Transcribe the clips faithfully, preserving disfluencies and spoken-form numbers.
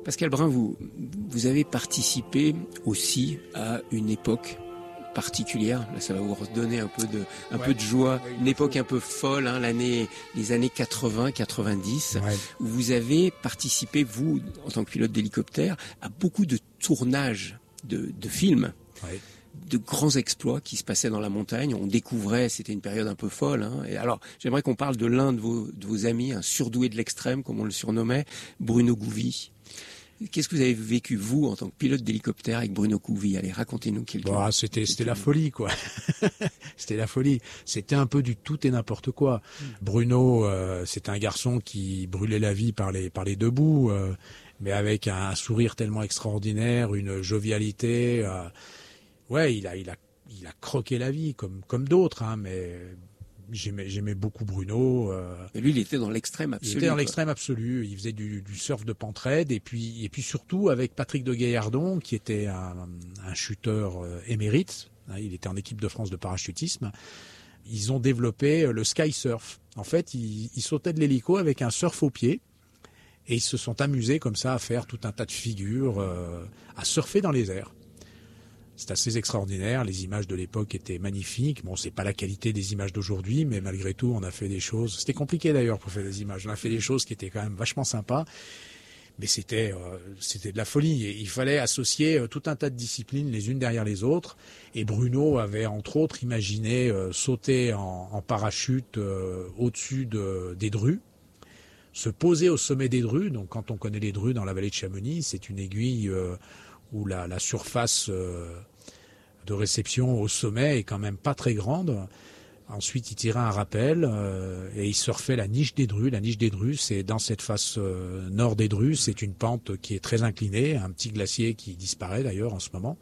Pascal Brun, vous, vous avez participé aussi à une époque particulière. Là, ça va vous redonner un peu de, un ouais. peu de joie. Ouais, une époque faut... un peu folle, hein, l'année, les années quatre-vingts quatre-vingt-dix, ouais. où vous avez participé, vous, en tant que pilote d'hélicoptère, à beaucoup de tournages de, de films. Ouais. De grands exploits qui se passaient dans la montagne. On découvrait, c'était une période un peu folle. Hein. Et alors, j'aimerais qu'on parle de l'un de vos, de vos amis, un surdoué de l'extrême, comme on le surnommait, Bruno Gouvy. Qu'est-ce que vous avez vécu, vous, en tant que pilote d'hélicoptère avec Bruno Gouvy? Allez, racontez-nous quelque chose. Bah, c'était, c'était la folie, quoi. C'était la folie. C'était un peu du tout et n'importe quoi. Mmh. Bruno, euh, c'était un garçon qui brûlait la vie par les, par les deux bouts, euh, mais avec un sourire tellement extraordinaire, une jovialité. Euh, Ouais, il a, il a, il a croqué la vie comme, comme d'autres, hein, mais j'aimais, j'aimais beaucoup Bruno. Euh, et lui, il était dans l'extrême absolu. Il était dans quoi. l'extrême absolu. Il faisait du, du surf de pentraide et puis, et puis surtout avec Patrick de Gaillardon, qui était un, un chuteur euh, émérite. Hein, il était en équipe de France de parachutisme. Ils ont développé le sky surf. En fait, ils, ils sautaient de l'hélico avec un surf au pied. Et ils se sont amusés comme ça à faire tout un tas de figures, euh, à surfer dans les airs. C'est assez extraordinaire. Les images de l'époque étaient magnifiques. Bon, c'est pas la qualité des images d'aujourd'hui, mais malgré tout, on a fait des choses. C'était compliqué d'ailleurs pour faire des images. On a fait des choses qui étaient quand même vachement sympas, mais c'était euh, c'était de la folie. Et il fallait associer euh, tout un tas de disciplines les unes derrière les autres. Et Bruno avait entre autres imaginé euh, sauter en, en parachute euh, au-dessus de, des drues, se poser au sommet des drues. Donc, quand on connaît les drues dans la vallée de Chamonix, c'est une aiguille euh, où la, la surface euh, de réception au sommet est quand même pas très grande. Ensuite, il tirait un rappel euh, et il surfait la niche des drues. La niche des drues, c'est dans cette face euh, nord des drues, c'est une pente qui est très inclinée, un petit glacier qui disparaît d'ailleurs en ce moment,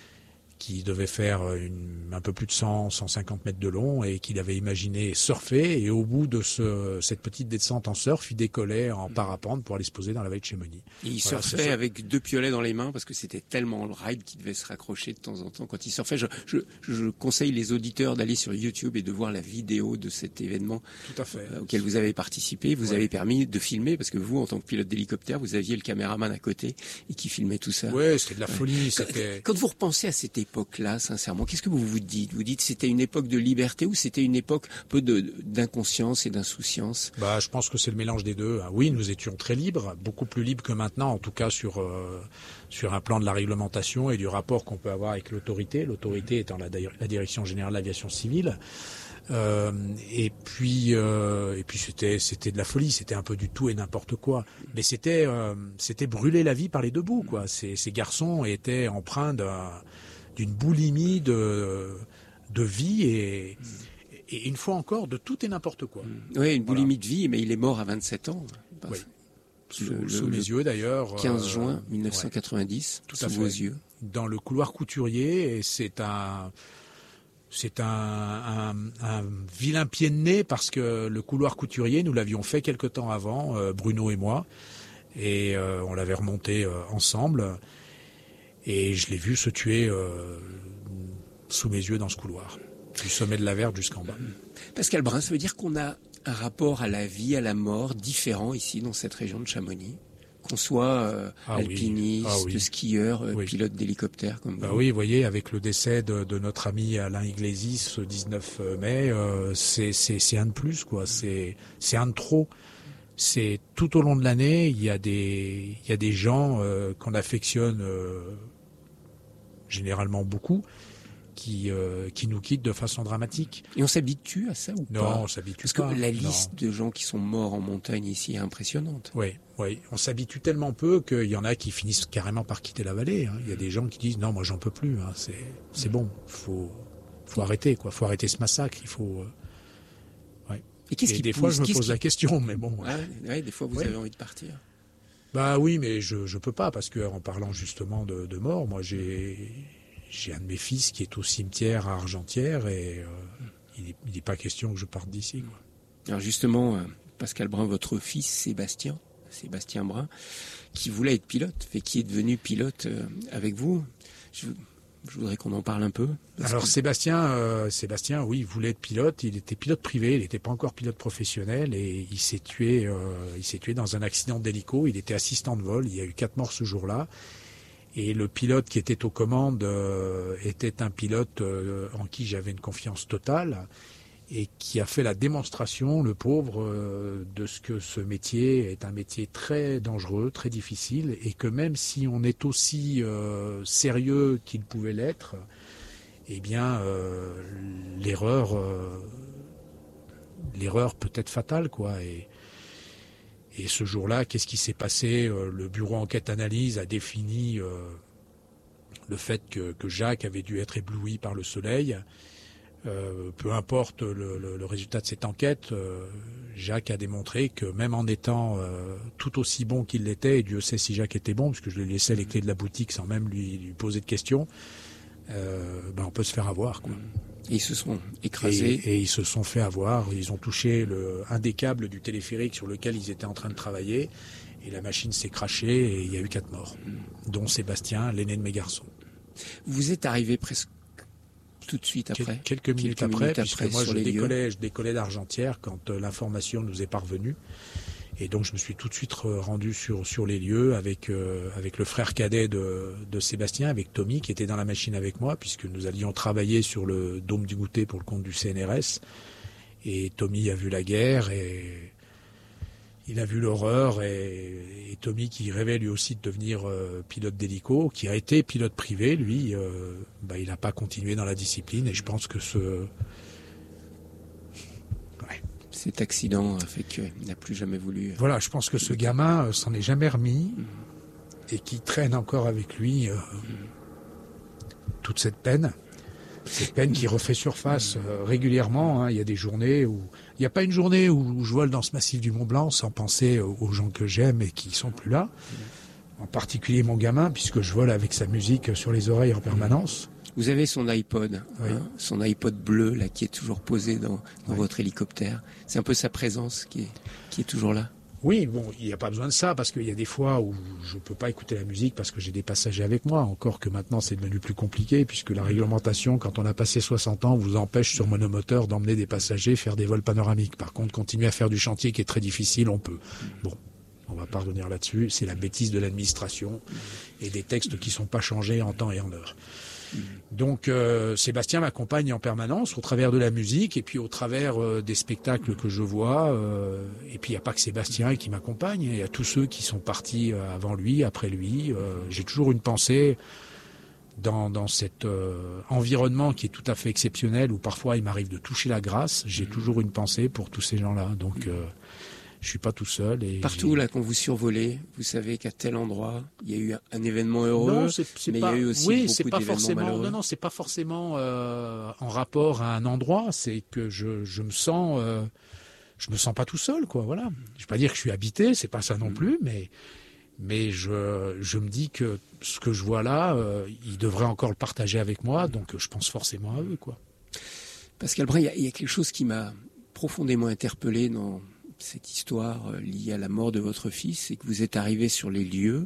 qui devait faire une, un peu plus de cent, cent cinquante mètres de long et qu'il avait imaginé surfer. Et au bout de ce, cette petite descente en surf, il décollait en parapente pour aller se poser dans la vallée de Chamonix. Et il voilà, surfait avec deux piolets dans les mains parce que c'était tellement le ride qu'il devait se raccrocher de temps en temps quand il surfait. Je, je, je conseille les auditeurs d'aller sur YouTube et de voir la vidéo de cet événement Tout à fait. Euh, auquel vous avez participé. Vous ouais. avez permis de filmer parce que vous, en tant que pilote d'hélicoptère, vous aviez le caméraman à côté et qui filmait tout ça. Ouais, c'était de la folie. Ouais. C'était... Quand, quand vous repensez à cette époque-là, sincèrement, qu'est-ce que vous vous dites? Vous dites c'était une époque de liberté ou c'était une époque un peu de, d'inconscience et d'insouciance? Bah, je pense que c'est le mélange des deux. Oui, nous étions très libres, beaucoup plus libres que maintenant, en tout cas sur euh, sur un plan de la réglementation et du rapport qu'on peut avoir avec l'autorité. L'autorité étant la, la Direction générale de l'aviation civile. Euh, et puis euh, et puis c'était c'était de la folie, c'était un peu du tout et n'importe quoi. Mais c'était euh, c'était brûler la vie par les deux bouts, quoi. Ces, ces garçons étaient empreints d'un d'une boulimie de, de vie et, et une fois encore de tout et n'importe quoi. Oui, une boulimie voilà. de vie, mais il est mort à vingt-sept ans. Oui. Sous, le, sous le, mes yeux d'ailleurs. quinze juin mille neuf cent quatre-vingt-dix, ouais, sous vos yeux. Dans le couloir Couturier, et c'est un... C'est un, un, un vilain pied de nez parce que le couloir Couturier, nous l'avions fait quelque temps avant, euh, Bruno et moi, et euh, on l'avait remonté euh, ensemble. Et je l'ai vu se tuer euh, sous mes yeux dans ce couloir, du sommet de la Verte jusqu'en bas. Pascal Brun, ça veut dire qu'on a un rapport à la vie, à la mort différent ici dans cette région de Chamonix, qu'on soit euh, ah alpiniste, oui. ah oui. skieur, euh, oui. pilote d'hélicoptère comme bah vous. Oui, vous voyez, avec le décès de, de notre ami Alain Iglesias ce dix-neuf mai, euh, c'est, c'est, c'est un de plus, quoi. C'est, c'est un de trop. C'est tout au long de l'année, il y a des, il y a des gens euh, qu'on affectionne euh, généralement beaucoup, qui, euh, qui nous quittent de façon dramatique. Et on s'habitue à ça ou non, pas? Non, on s'habitue Parce pas. Parce que la liste non. de gens qui sont morts en montagne ici est impressionnante. Oui, oui. On s'habitue tellement peu qu'il y en a qui finissent carrément par quitter la vallée. Hein. Il y a des gens qui disent non, moi j'en peux plus. Hein. C'est, c'est bon. Faut, faut arrêter, quoi. Faut arrêter ce massacre. Il faut. Euh... Et, qu'est-ce et qui des pousse, fois, je me pose qui... la question, mais bon. Ouais, ouais, des fois, vous ouais. avez envie de partir. Bah oui, mais je je peux pas parce que en parlant justement de, de mort, moi j'ai j'ai un de mes fils qui est au cimetière à Argentière et euh, il n'est est pas question que je parte d'ici, quoi. Alors justement, euh, Pascal Brun, votre fils Sébastien, Sébastien Brun, qui voulait être pilote, et qui est devenu pilote euh, avec vous. Je... Je voudrais qu'on en parle un peu. Alors que... Sébastien, euh, Sébastien, oui, voulait être pilote. Il était pilote privé, il n'était pas encore pilote professionnel et il s'est tué. Euh, il s'est tué dans un accident d'hélico. Il était assistant de vol. Il y a eu quatre morts ce jour-là. Et le pilote qui était aux commandes euh, était un pilote euh, en qui j'avais une confiance totale et qui a fait la démonstration, le pauvre, euh, de ce que ce métier est un métier très dangereux, très difficile, et que même si on est aussi euh, sérieux qu'il pouvait l'être, eh bien, euh, l'erreur, euh, l'erreur peut être fatale, quoi. Et, et ce jour-là, qu'est-ce qui s'est passé ? Le bureau enquête-analyse a défini euh, le fait que, que Jacques avait dû être ébloui par le soleil. Euh, peu importe le, le, le résultat de cette enquête, euh, Jacques a démontré que même en étant euh, tout aussi bon qu'il l'était, et Dieu sait si Jacques était bon, parce que je lui laissais les clés de la boutique sans même lui, lui poser de questions, euh, ben on peut se faire avoir, quoi. Et ils se sont écrasés. Et, et ils se sont fait avoir. Ils ont touché le, un des câbles du téléphérique sur lequel ils étaient en train de travailler, et la machine s'est crashée et il y a eu quatre morts, dont Sébastien, l'aîné de mes garçons. Vous êtes arrivé presque tout de suite après. Quelques minutes Quelques après, minutes puisque après, moi je les décollais, je décollais d'Argentière quand euh, l'information nous est parvenue. Et donc je me suis tout de suite rendu sur, sur les lieux avec, euh, avec le frère cadet de, de Sébastien, avec Tommy, qui était dans la machine avec moi, puisque nous allions travailler sur le dôme du goûter pour le compte du C N R S. Et Tommy a vu la guerre et il a vu l'horreur, et, et Tommy, qui rêvait lui aussi de devenir euh, pilote d'hélico, qui a été pilote privé, lui, euh, bah, il n'a pas continué dans la discipline, et je pense que ce... Ouais. Cet accident a fait qu'il n'a plus jamais voulu... Voilà, je pense que ce gamin euh, s'en est jamais remis, mmh. et qui traîne encore avec lui euh, mmh. toute cette peine. Cette peine qui refait surface euh, régulièrement. Hein. Il y a des journées où... Il n'y a pas une journée où je vole dans ce massif du Mont Blanc sans penser aux gens que j'aime et qui ne sont plus là. En particulier mon gamin, puisque je vole avec sa musique sur les oreilles en permanence. Vous avez son iPod, oui. hein, son iPod bleu là, qui est toujours posé dans, dans oui. votre hélicoptère. C'est un peu sa présence qui est, qui est toujours là. Oui, bon, il n'y a pas besoin de ça, parce qu'il y a des fois où je ne peux pas écouter la musique parce que j'ai des passagers avec moi, encore que maintenant c'est devenu plus compliqué, puisque la réglementation, quand on a passé soixante ans, vous empêche sur monomoteur d'emmener des passagers faire des vols panoramiques. Par contre, continuer à faire du chantier qui est très difficile, on peut. Bon, on va pas revenir là-dessus, c'est la bêtise de l'administration et des textes qui ne sont pas changés en temps et en heure. Donc euh, Sébastien m'accompagne en permanence au travers de la musique et puis au travers euh, des spectacles que je vois. Euh, et puis il n'y a pas que Sébastien qui m'accompagne, il y a tous ceux qui sont partis euh, avant lui, après lui. Euh, j'ai toujours une pensée dans, dans cet euh, environnement qui est tout à fait exceptionnel, où parfois il m'arrive de toucher la grâce. J'ai toujours une pensée pour tous ces gens-là. Donc euh, je suis pas tout seul. Et partout là quand vous survolez, vous savez qu'à tel endroit il y a eu un, un événement heureux, non, c'est, c'est mais pas, il y a eu aussi oui, beaucoup c'est pas d'événements forcément, malheureux. Non, non, c'est pas forcément euh, en rapport à un endroit. C'est que je, je me sens, euh, je me sens pas tout seul, quoi. Voilà. Je vais pas dire que je suis habité, c'est pas ça non plus, mais mais je je me dis que ce que je vois là, euh, ils devraient encore le partager avec moi, donc je pense forcément à eux, quoi. Pascal Brun, il y a, il y a quelque chose qui m'a profondément interpellé dans cette histoire liée à la mort de votre fils, c'est que vous êtes arrivé sur les lieux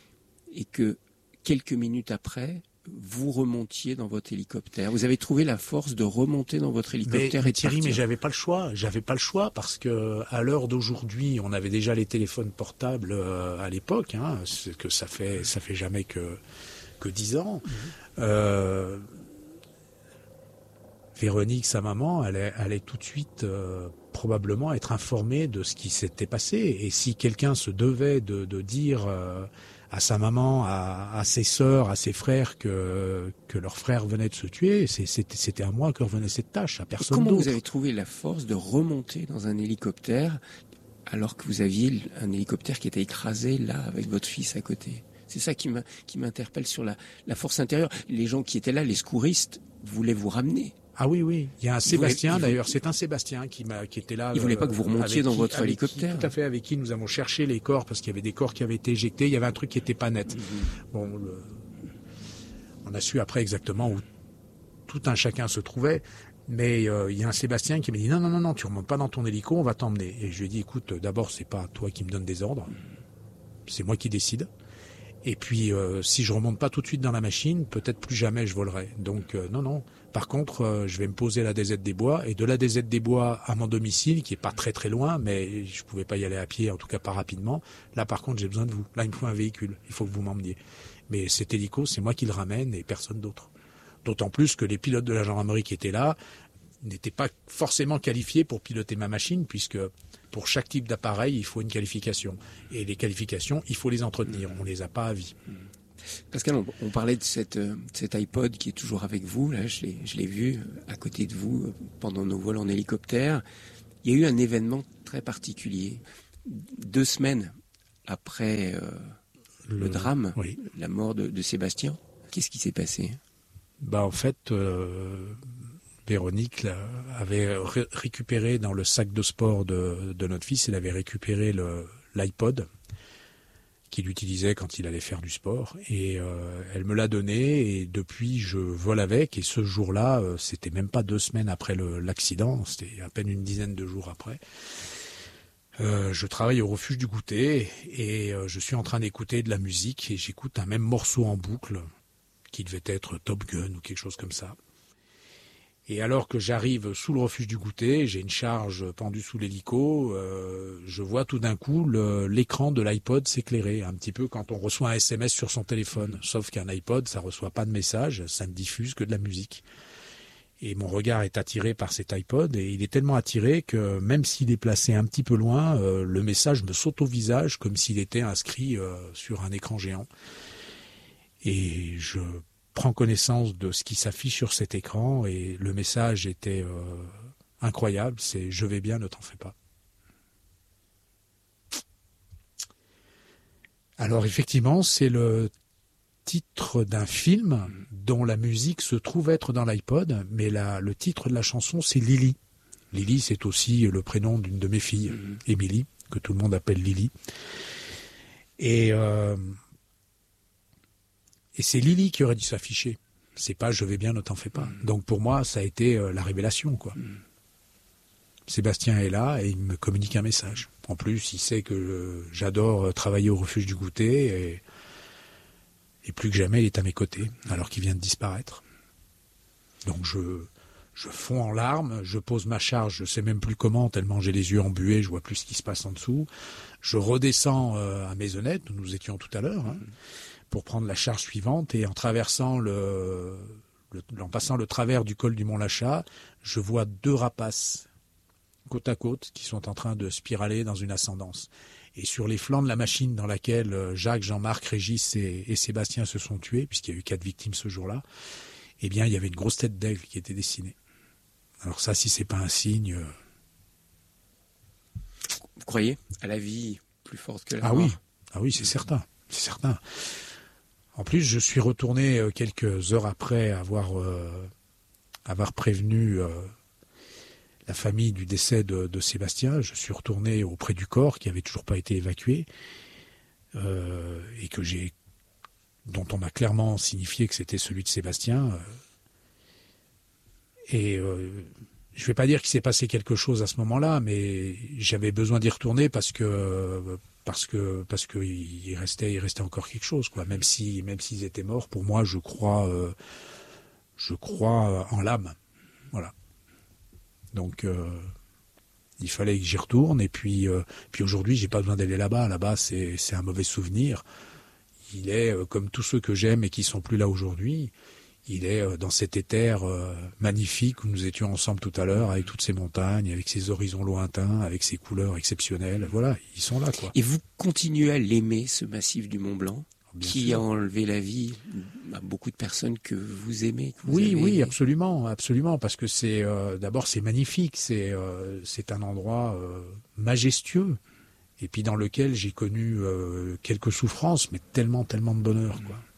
et que quelques minutes après, vous remontiez dans votre hélicoptère. Vous avez trouvé la force de remonter dans votre hélicoptère mais, et de Thierry, partir. mais j'avais pas le choix. J'avais pas le choix parce que à l'heure d'aujourd'hui, on avait déjà les téléphones portables euh, à l'époque. Hein, c'est que ça fait ça fait jamais que que dix ans. Mmh. Euh, Véronique, sa maman, allait, allait tout de suite euh, probablement être informée de ce qui s'était passé. Et si quelqu'un se devait de, de dire euh, à sa maman, à, à ses sœurs, à ses frères que, que leur frère venait de se tuer, c'est, c'était, c'était à moi que revenait cette tâche, à personne Comment d'autre. Vous avez trouvé la force de remonter dans un hélicoptère alors que vous aviez un hélicoptère qui était écrasé là avec votre fils à côté? C'est ça qui, m'a, qui m'interpelle sur la, la force intérieure. Les gens qui étaient là, les secouristes, voulaient vous ramener. Ah oui, oui. Il y a un Sébastien, voulait, d'ailleurs. C'est un Sébastien qui, m'a, qui était là. Il ne voulait pas que vous remontiez dans qui, votre hélicoptère. Qui, tout à fait, avec qui nous avons cherché les corps, parce qu'il y avait des corps qui avaient été éjectés. Il y avait un truc qui n'était pas net. Mm-hmm. Bon, le, on a su après exactement où tout un chacun se trouvait. Mais euh, il y a un Sébastien qui m'a dit non, non, non, non, tu remontes pas dans ton hélico, on va t'emmener. Et je lui ai dit, écoute, d'abord, c'est pas toi qui me donne des ordres. C'est moi qui décide. Et puis, euh, si je remonte pas tout de suite dans la machine, peut-être plus jamais je volerai. Donc, euh, non, non. Par contre, euh, je vais me poser à la D Z des Bois. Et de la D Z des Bois à mon domicile, qui est pas très très loin, mais je pouvais pas y aller à pied, en tout cas pas rapidement. Là, par contre, j'ai besoin de vous. Là, il me faut un véhicule. Il faut que vous m'emmeniez. Mais cet hélico, c'est moi qui le ramène et personne d'autre. D'autant plus que les pilotes de la gendarmerie qui étaient là n'étaient pas forcément qualifiés pour piloter ma machine, puisque pour chaque type d'appareil, il faut une qualification. Et les qualifications, il faut les entretenir. On les a pas à vie. Pascal, on, on parlait de cette, euh, cet iPod qui est toujours avec vous. Là, je l'ai, je l'ai vu à côté de vous euh, pendant nos vols en hélicoptère. Il y a eu un événement très particulier. Deux semaines après euh, le, le drame, oui. La mort de, de Sébastien, qu'est-ce qui s'est passé ? Bah, en fait, euh, Véronique là, avait ré- récupéré dans le sac de sport de, de notre fils, elle avait récupéré le, l'iPod qu'il utilisait quand il allait faire du sport. Et euh, elle me l'a donné et depuis, je vole avec. Et ce jour-là, euh, c'était même pas deux semaines après le, l'accident, c'était à peine une dizaine de jours après. Euh, je travaille au refuge du goûter et euh, je suis en train d'écouter de la musique et j'écoute un même morceau en boucle qui devait être Top Gun ou quelque chose comme ça. Et alors que j'arrive sous le refuge du goûter, j'ai une charge pendue sous l'hélico, euh, je vois tout d'un coup le, l'écran de l'iPod s'éclairer, un petit peu quand on reçoit un S M S sur son téléphone. Sauf qu'un iPod, ça reçoit pas de message, ça ne diffuse que de la musique. Et mon regard est attiré par cet iPod, et il est tellement attiré que même s'il est placé un petit peu loin, euh, le message me saute au visage comme s'il était inscrit euh, sur un écran géant. Et je prends connaissance de ce qui s'affiche sur cet écran et le message était euh, incroyable, c'est « Je vais bien, ne t'en fais pas ». Alors effectivement, c'est le titre d'un film dont la musique se trouve être dans l'iPod, mais la, le titre de la chanson, c'est Lily. Lily, c'est aussi le prénom d'une de mes filles, mmh. Émilie, que tout le monde appelle Lily. Et... Euh, Et c'est Lily qui aurait dû s'afficher. C'est pas « Je vais bien, ne t'en fais pas ». Mmh. Donc pour moi, ça a été euh, la révélation, quoi. Mmh. Sébastien est là et il me communique un message. En plus, il sait que euh, j'adore travailler au refuge du goûter et, et plus que jamais, il est à mes côtés, alors qu'il vient de disparaître. Donc je, je fonds en larmes, je pose ma charge, je sais même plus comment, tellement j'ai les yeux embués, je vois plus ce qui se passe en dessous. Je redescends euh, à Maisonnette, où nous étions tout à l'heure, hein, pour prendre la charge suivante, et en traversant le, le, en passant le travers du col du Mont-Lachat, je vois deux rapaces côte à côte qui sont en train de spiraler dans une ascendance. Et sur les flancs de la machine dans laquelle Jacques, Jean-Marc, Régis et, et Sébastien se sont tués, puisqu'il y a eu quatre victimes ce jour-là, eh bien, il y avait une grosse tête d'aigle qui était dessinée. Alors ça, si c'est pas un signe... Vous croyez à la vie plus forte que la ah mort ? Oui, ah oui, c'est certain, c'est certain. En plus, je suis retourné quelques heures après avoir, euh, avoir prévenu euh, la famille du décès de, de Sébastien. Je suis retourné auprès du corps qui avait toujours pas été évacué euh, et que j'ai, dont on m'a clairement signifié que c'était celui de Sébastien. Euh, et euh, je vais pas dire qu'il s'est passé quelque chose à ce moment-là, mais j'avais besoin d'y retourner parce que euh, parce que parce que il restait il restait encore quelque chose, quoi. Même si même s'ils étaient morts, pour moi, je crois euh, je crois en l'âme, voilà. Donc euh, il fallait que j'y retourne, et puis euh, puis aujourd'hui, j'ai pas besoin d'aller là-bas. Là-bas, c'est c'est un mauvais souvenir. Il est euh, comme tous ceux que j'aime et qui sont plus là aujourd'hui. Il est euh, dans cet éther euh, magnifique où nous étions ensemble tout à l'heure, avec toutes ces montagnes, avec ces horizons lointains, avec ces couleurs exceptionnelles. Voilà, ils sont là, quoi. Et vous continuez à l'aimer, ce massif du Mont Blanc, Bien qui sûr. a enlevé la vie à beaucoup de personnes que vous aimez, que vous Oui, avez oui, aimé. absolument, absolument, parce que c'est euh, d'abord c'est magnifique, c'est euh, c'est un endroit euh, majestueux, et puis dans lequel j'ai connu euh, quelques souffrances, mais tellement, tellement de bonheur, quoi.